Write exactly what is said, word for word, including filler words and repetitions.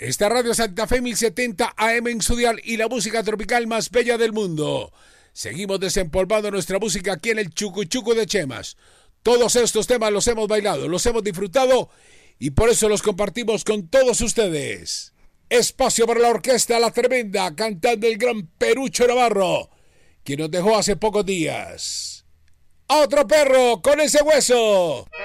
Esta radio Santa Fe mil setenta A M en su dial y la música tropical más bella del mundo. Seguimos desempolvando nuestra música aquí en el Chucuchuco de Chemas. Todos estos temas los hemos bailado, los hemos disfrutado y por eso los compartimos con todos ustedes. Espacio para la orquesta La Tremenda, cantando el gran Perucho Navarro, quien nos dejó hace pocos días. ¡Otro perro con ese hueso!